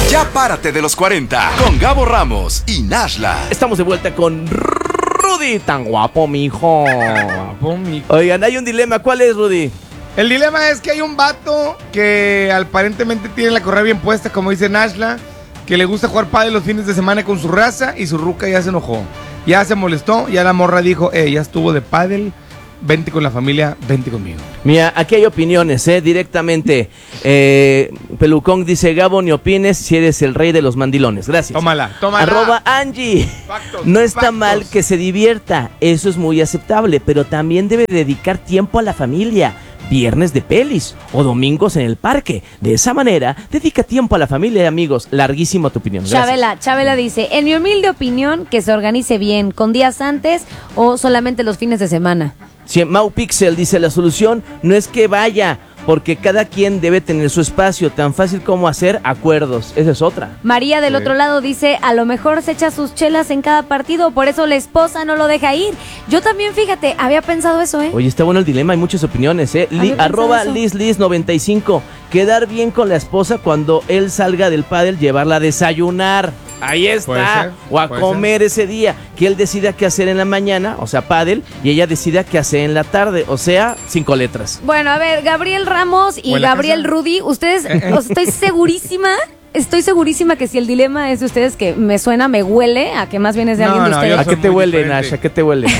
Ya párate de los 40 con Gabo Ramos y Nashla. Estamos de vuelta con Rudy, tan guapo, mijo. Oigan, hay un dilema. ¿Cuál es, Rudy? El dilema es que hay un vato que aparentemente tiene la correa bien puesta, como dice Nashla, que le gusta jugar pádel los fines de semana con su raza y su ruca ya se enojó. Ya se molestó, ya la morra dijo, ya estuvo de pádel, vente con la familia, vente conmigo. Mira, aquí hay opiniones, directamente. Pelucón dice, Gabo, ni opines si eres el rey de los mandilones. Gracias. Tómala. @Angie. Factos, No está factos. mal que se divierta, eso es muy aceptable, pero también debe dedicar tiempo a la familia. Viernes de pelis o domingos en el parque. De esa manera, dedica tiempo a la familia y amigos. Larguísima tu opinión. Gracias. Chabela dice, en mi humilde opinión, que se organice bien, con días antes o solamente los fines de semana. Sí, Mau Pixel dice, la solución no es que vaya, porque cada quien debe tener su espacio, tan fácil como hacer acuerdos. Esa es otra. María del otro lado dice, a lo mejor se echa sus chelas en cada partido, por eso la esposa no lo deja ir. Yo también, fíjate, había pensado eso, Oye, está bueno el dilema, hay muchas opiniones, @LisLis95. Quedar bien con la esposa cuando él salga del pádel, llevarla a desayunar. Ahí está. O a comer ese día. Que él decida qué hacer en la mañana, o sea, pádel, y ella decida qué hacer en la tarde, o sea, 5 letras. Bueno, a ver, Gabriel Ramos y Gabriel Rudy, ustedes, estoy segurísima que si el dilema es de ustedes, que me suena, me huele a que más bien es de alguien de ustedes. ¿A qué te huele, Nash? ¿A qué te huele?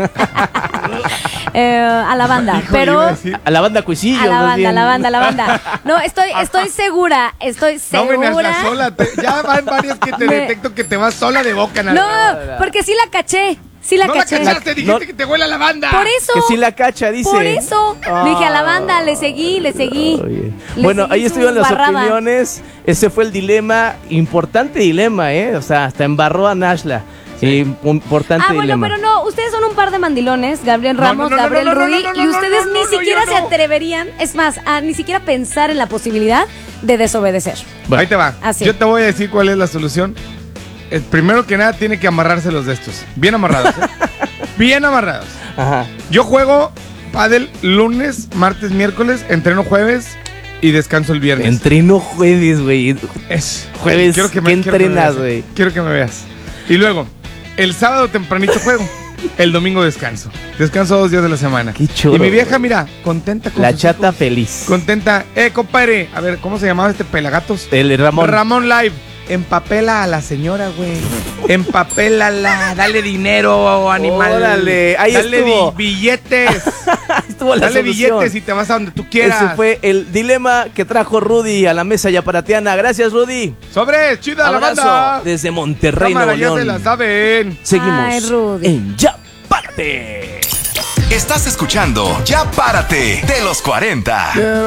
A la banda, pero a la banda Cuisillo. a la banda. No, estoy segura. No me Nashla sola. Ya van varias que te detecto que te vas sola de boca, Nashla. No, porque sí la caché. La cachaste, dijiste que te huele a la banda. Por eso. Que sí la cacha, dice. Por eso. Le dije a la banda, le seguí. Bueno, ahí estuvieron las opiniones. Ese fue el dilema, importante dilema, O sea, hasta embarró a Nashla. Sí. Importante dilema. Bueno, pero no, ustedes son un par de mandilones, Gabriel Ramos, Gabriel Rudy, y ustedes ni siquiera se atreverían, es más, a ni siquiera pensar en la posibilidad de desobedecer. Bueno, ahí te va. Así. Yo te voy a decir cuál es la solución. Primero que nada, tiene que amarrárselos de estos. Bien amarrados, Bien amarrados. Ajá. Yo juego pádel lunes, martes, miércoles, entreno jueves y descanso el viernes. Entreno jueves, güey. Jueves, quiero que ¿qué entrenas, güey? Quiero que me veas. Y luego, el sábado tempranito juego. El domingo descanso. Descanso 2 días de la semana. Qué chulo. Y mi vieja, mira, contenta con la chata hijos. Feliz. Contenta. Compadre, a ver, ¿cómo se llamaba este pelagatos? El Ramón. Ramón Live. Empapela a la señora, güey. Empapélala. Dale dinero, animal. Órale, ahí dale billetes. Estuvo la dale solución. billetes y te vas a donde tú quieras. Ese fue el dilema que trajo Rudy a la mesa yaparatiana. Gracias, Rudy. ¡Sobre! ¡Chida la banda! Desde Monterrey, Cámara, Nuevo León. ya se la saben. Seguimos Rudy. en Ya Párate. Estás escuchando Ya Párate de los 40.